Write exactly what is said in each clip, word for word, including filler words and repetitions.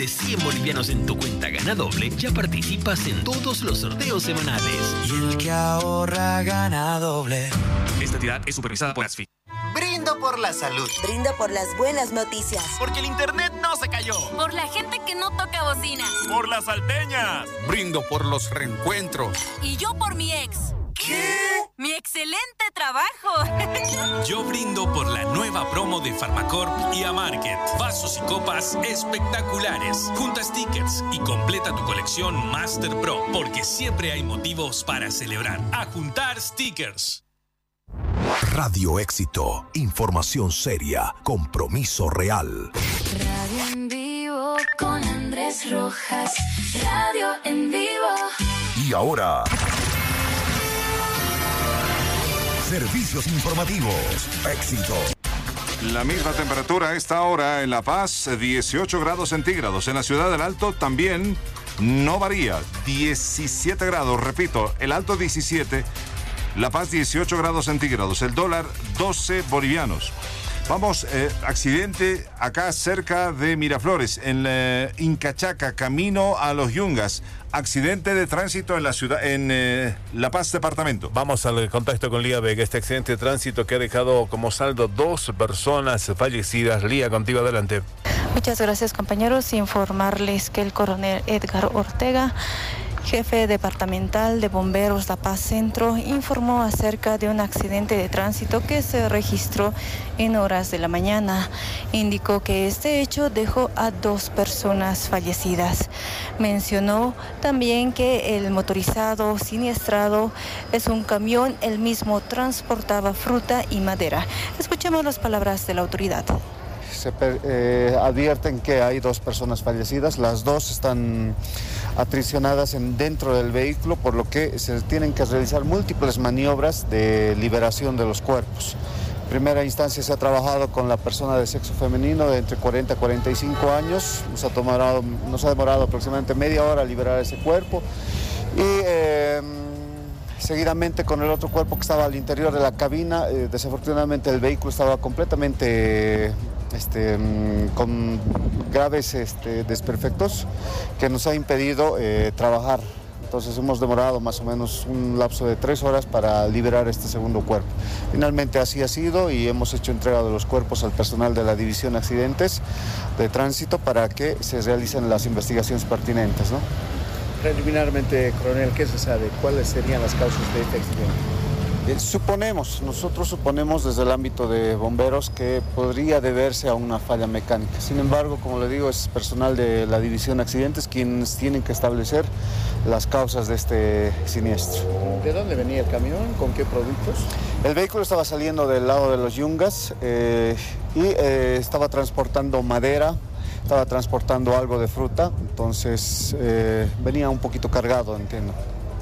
De cien bolivianos en tu cuenta Gana Doble, ya participas en todos los sorteos semanales. Y el que ahorra gana doble. Esta entidad es supervisada por ASFI. Brindo por la salud. Brindo por las buenas noticias. Porque el internet no se cayó. Por la gente que no toca bocina. Por las salteñas. Brindo por los reencuentros. Y yo por mi ex. ¿Qué? ¡Mi excelente trabajo! Yo brindo por la nueva promo de Farmacorp y Amarket. Vasos y copas espectaculares. Junta stickers y completa tu colección Master Pro, porque siempre hay motivos para celebrar. A juntar stickers. Radio Éxito. Información seria. Compromiso real. Radio en vivo con Andrés Rojas. Radio en vivo. Y ahora... Servicios informativos. Éxito. La misma temperatura a esta hora en La Paz, dieciocho grados centígrados. En la ciudad del Alto también no varía, diecisiete grados. Repito, el Alto diecisiete, La Paz dieciocho grados centígrados. El dólar doce bolivianos. Vamos, eh, accidente acá cerca de Miraflores, en eh, Incachaca, camino a Los Yungas. Accidente de tránsito en la ciudad, en eh, La Paz, departamento. Vamos al contacto con Lía Vega. Este accidente de tránsito que ha dejado como saldo dos personas fallecidas. Lía, contigo, adelante. Muchas gracias, compañeros. Informarles que el coronel Edgar Ortega, jefe departamental de Bomberos La Paz Centro, informó acerca de un accidente de tránsito que se registró en horas de la mañana. Indicó que este hecho dejó a dos personas fallecidas. Mencionó también que el motorizado siniestrado es un camión, el mismo transportaba fruta y madera. Escuchemos las palabras de la autoridad. Se eh, advierten que hay dos personas fallecidas, las dos están atricionadas en, dentro del vehículo, por lo que se tienen que realizar múltiples maniobras de liberación de los cuerpos. En primera instancia se ha trabajado con la persona de sexo femenino de entre cuarenta a cuarenta y cinco años, nos ha, tomado, nos ha demorado aproximadamente media hora liberar ese cuerpo y eh, seguidamente con el otro cuerpo que estaba al interior de la cabina. Eh, desafortunadamente el vehículo estaba completamente Este, con graves este, desperfectos que nos ha impedido eh, trabajar. Entonces hemos demorado más o menos un lapso de tres horas para liberar este segundo cuerpo. Finalmente así ha sido y hemos hecho entrega de los cuerpos al personal de la División Accidentes de Tránsito para que se realicen las investigaciones pertinentes, ¿no? Preliminarmente, coronel, ¿qué se sabe? ¿Cuáles serían las causas de este accidente? Eh, suponemos, nosotros suponemos desde el ámbito de bomberos que podría deberse a una falla mecánica. Sin embargo, como le digo, es personal de la División Accidentes quienes tienen que establecer las causas de este siniestro. ¿De dónde venía el camión? ¿Con qué productos? El vehículo estaba saliendo del lado de Los Yungas eh, y eh, estaba transportando madera, estaba transportando algo de fruta, entonces eh, venía un poquito cargado, entiendo.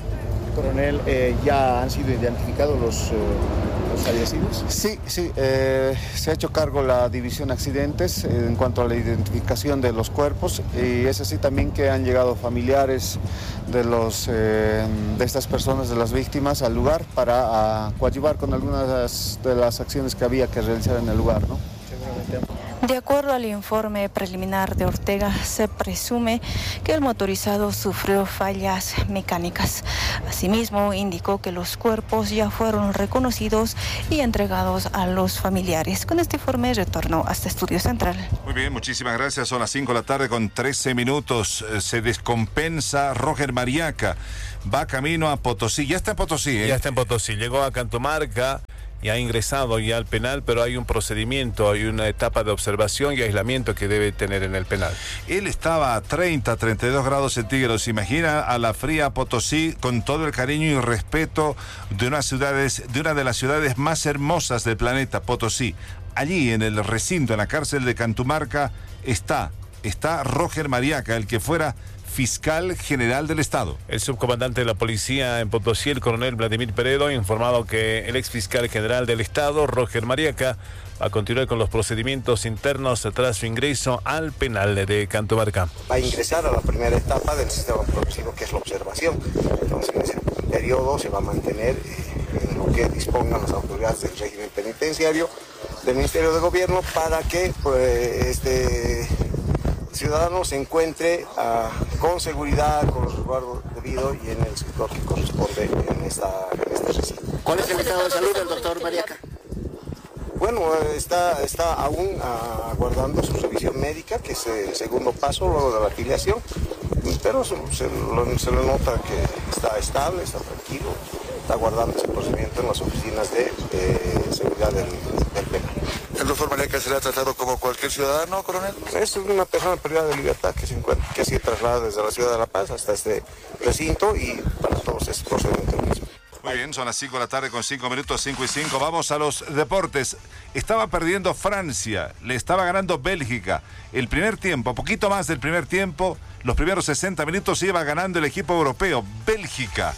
Coronel, eh, ¿ya han sido identificados los, eh, los fallecidos? Sí, sí, eh, se ha hecho cargo la División Accidentes eh, en cuanto a la identificación de los cuerpos y es así también que han llegado familiares de, los, eh, de estas personas, de las víctimas, al lugar para a, coadyuvar con algunas de las acciones que había que realizar en el lugar, ¿no? Seguramente. De acuerdo al informe preliminar de Ortega, se presume que el motorizado sufrió fallas mecánicas. Asimismo, indicó que los cuerpos ya fueron reconocidos y entregados a los familiares. Con este informe retorno hasta Estudio Central. Muy bien, muchísimas gracias. Son las cinco de la tarde con trece minutos. Se descompensa Roger Mariaca. Va camino a Potosí. Ya está en Potosí, ¿eh? Ya está en Potosí. Llegó a Cantomarca y ha ingresado ya al penal, pero hay un procedimiento, hay una etapa de observación y aislamiento que debe tener en el penal. Él estaba a treinta, treinta y dos grados centígrados. Imagina a la fría Potosí con todo el cariño y respeto de una, ciudades, de una de las ciudades más hermosas del planeta, Potosí. Allí en el recinto, en la cárcel de Cantomarca, está, está Roger Mariaca, el que fuera fiscal general del Estado. El subcomandante de la policía en Potosí, el coronel Vladimir Peredo, ha informado que el ex fiscal general del Estado, Roger Mariaca, va a continuar con los procedimientos internos tras su ingreso al penal de Cantomarca. Va a ingresar a la primera etapa del sistema progresivo, que es la observación. Entonces, en ese periodo se va a mantener eh, en lo que dispongan las autoridades del régimen penitenciario, del Ministerio de Gobierno, para que pues, este ciudadano se encuentre uh, con seguridad, con el resguardo debido y en el sector que corresponde en, esta, en este recinto. ¿Cuál es el estado de salud del doctor Mariaca? Bueno, está, está aún uh, aguardando su revisión médica, que es el segundo paso luego de la afiliación, pero se, se, lo, se le nota que está estable, está tranquilo, está guardando ese procedimiento en las oficinas de eh, seguridad del, del penal. ¿El doctor Mariaca se le ha tratado como cualquier ciudadano, coronel? Es una persona privada de libertad que se encuentra, que se traslada desde la ciudad de La Paz hasta este recinto y para todos es procedimiento mismo. Muy bien, son las cinco de la tarde con cinco minutos, cinco y cinco. Vamos a los deportes. Estaba perdiendo Francia, le estaba ganando Bélgica. El primer tiempo, poquito más del primer tiempo, los primeros sesenta minutos iba ganando el equipo europeo, Bélgica.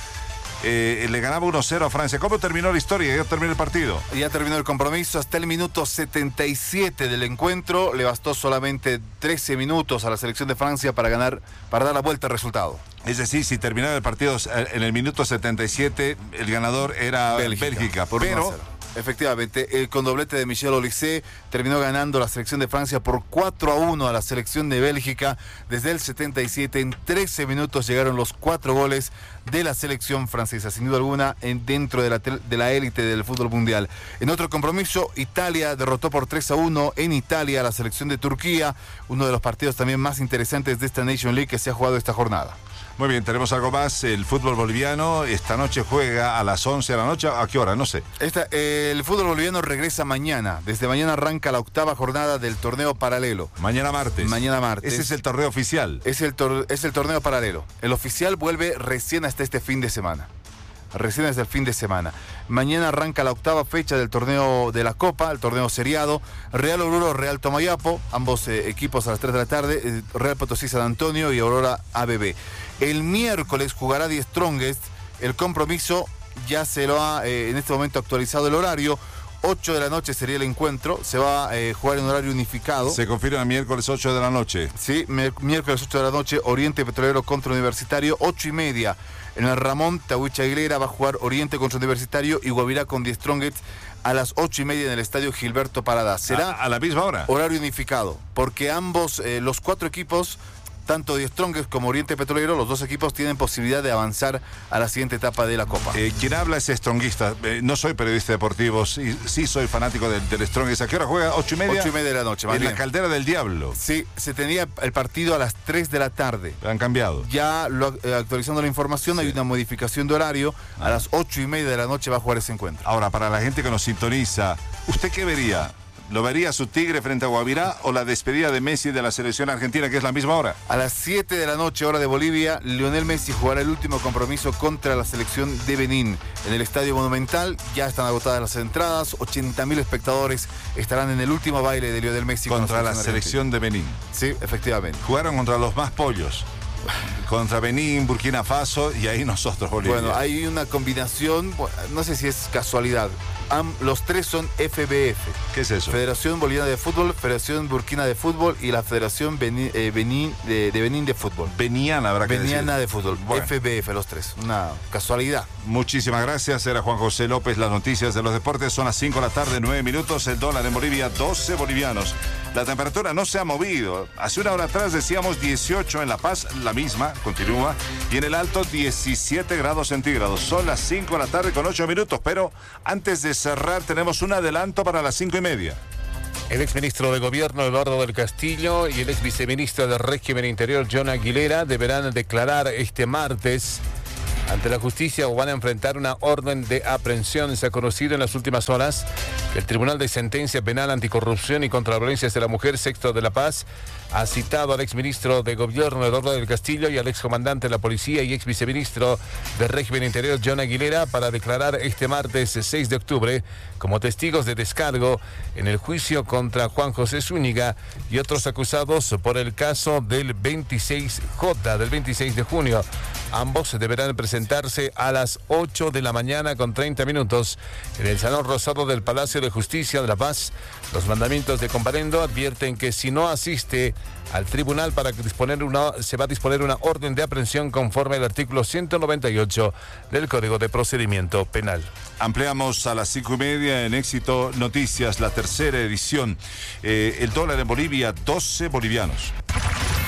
Eh, le ganaba uno cero a Francia. ¿Cómo terminó la historia? ¿Ya terminó el partido? Ya terminó el compromiso. Hasta el minuto setenta y siete del encuentro. Le bastó solamente trece minutos a la selección de Francia para ganar, para dar la vuelta al resultado. Es decir, si terminaba el partido en el minuto setenta y siete, el ganador era Bélgica. Bélgica por pero... Efectivamente, el con doblete de Michel Olise terminó ganando la selección de Francia por cuatro a uno a la selección de Bélgica. Desde el setenta y siete, en trece minutos llegaron los cuatro goles de la selección francesa, sin duda alguna en, dentro de la, de la élite del fútbol mundial. En otro compromiso, Italia derrotó por tres a uno en Italia a la selección de Turquía, uno de los partidos también más interesantes de esta Nation League que se ha jugado esta jornada. Muy bien, tenemos algo más. El fútbol boliviano esta noche juega a las once de la noche. ¿A qué hora? No sé. Esta, eh, el fútbol boliviano regresa mañana. Desde mañana arranca la octava jornada del torneo paralelo. Mañana martes. Mañana martes. Ese es el torneo oficial. Es el, tor es el torneo paralelo. El oficial vuelve recién hasta este fin de semana. Recién hasta el fin de semana. Mañana arranca la octava fecha del torneo de la Copa, el torneo seriado. Real Oruro, Real Tomayapo, ambos eh, equipos a las tres de la tarde. Eh, Real Potosí, San Antonio y Aurora A B B. El miércoles jugará Die Strongest. El compromiso ya se lo ha eh, en este momento actualizado el horario. ocho de la noche sería el encuentro. Se va a eh, jugar en horario unificado. Se confirma miércoles ocho de la noche. Sí, miércoles ocho de la noche, Oriente Petrolero contra Universitario, ocho y media. En el Ramón, Tahuicha Aguilera va a jugar Oriente contra Universitario y Guavirá con Die Strongest a las ocho y media en el estadio Gilberto Parada. Será a, a la misma hora. Horario unificado, porque ambos, eh, los cuatro equipos, tanto Die Strongest como Oriente Petrolero, los dos equipos tienen posibilidad de avanzar a la siguiente etapa de la Copa. Eh, quien habla es stronguista. Eh, no soy periodista deportivo, sí, sí soy fanático del, del Strongest. ¿A qué hora juega? ¿Ocho y media? Ocho y media de la noche. En bien. la Caldera del Diablo. Sí, se tenía el partido a las tres de la tarde. Han cambiado. Ya lo, eh, actualizando la información, sí. Hay una modificación de horario. Ah. A las ocho y media de la noche va a jugar ese encuentro. Ahora, para la gente que nos sintoniza, ¿usted qué vería? ¿Lo vería su Tigre frente a Guavirá o la despedida de Messi de la selección argentina, que es la misma hora? A las siete de la noche, hora de Bolivia, Lionel Messi jugará el último compromiso contra la selección de Benín. En el Estadio Monumental ya están agotadas las entradas, ochenta mil espectadores estarán en el último baile de Lionel Messi. Contra la selección de Benín. Sí, efectivamente. Jugaron contra los más pollos. Contra Benín, Burkina Faso y ahí nosotros, Bolivia. Bueno, hay una combinación, no sé si es casualidad. Los tres son F B F. ¿Qué es eso? Federación Boliviana de Fútbol, Federación Burkina de Fútbol y la Federación Benín, eh, Benín, de, de Benín de Fútbol. Beniana, habrá que decir. Beniana de Fútbol. Bueno. F B F, los tres. Una casualidad. Muchísimas gracias. Era Juan José López. Las noticias de los deportes son las cinco de la tarde, nueve minutos. El dólar en Bolivia, doce bolivianos. La temperatura no se ha movido. Hace una hora atrás decíamos dieciocho en La Paz, la misma, continúa. Y en el Alto, diecisiete grados centígrados. Son las cinco de la tarde con ocho minutos. Pero antes de cerrar, tenemos un adelanto para las cinco y media. El exministro de Gobierno, Eduardo del Castillo, y el ex viceministro del Régimen Interior, John Aguilera, deberán declarar este martes ante la justicia o van a enfrentar una orden de aprehensión. Se ha conocido en las últimas horas que el Tribunal de Sentencia Penal Anticorrupción y contra la Violencia hacia la Mujer, Sexto de La Paz, ha citado al exministro de Gobierno, Eduardo del Castillo, y al excomandante de la Policía y ex viceministro del Régimen Interior, John Aguilera, para declarar este martes seis de octubre como testigos de descargo en el juicio contra Juan José Zúñiga y otros acusados por el caso del veintiséis J, del veintiséis de junio. Ambos deberán presentarse a las ocho de la mañana con treinta minutos en el Salón Rosado del Palacio de Justicia de La Paz. Los mandamientos de comparendo advierten que si no asiste al tribunal para disponer una, se va a disponer una orden de aprehensión conforme al artículo ciento noventa y ocho del Código de Procedimiento Penal. Ampliamos a las cinco y media en Éxito Noticias, la tercera edición. Eh, el dólar en Bolivia, doce bolivianos.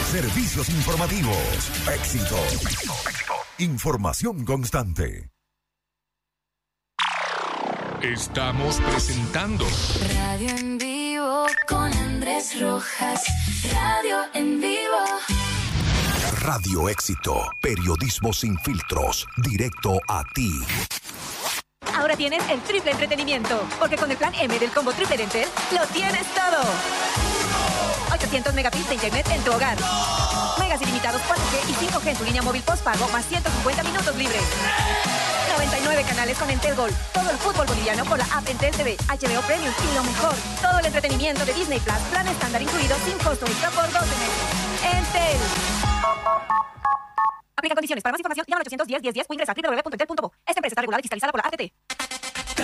Servicios informativos. Éxito. Información constante. Estamos presentando Radio en vivo con Andrés Rojas. Radio en vivo. Radio Éxito. Periodismo sin filtros. Directo a ti. Ahora tienes el triple entretenimiento, porque con el plan M del combo triple de Entel, lo tienes todo. ochocientos megabits de internet en tu hogar. Megas ilimitados cuatro G y cinco G en tu línea móvil postpago, más ciento cincuenta minutos libres. noventa y nueve canales con Entel Gold. Todo el fútbol boliviano por la app Entel T V, H B O Premium y lo mejor, todo el entretenimiento de Disney Plus, plan estándar incluido sin costo extra por doce meses. Entel. Aplica condiciones. Para más información, llama al ochocientos diez, diez, diez o ingresa a doble u doble u doble u punto entel punto bo. Esta empresa está regulada y fiscalizada por la A T T.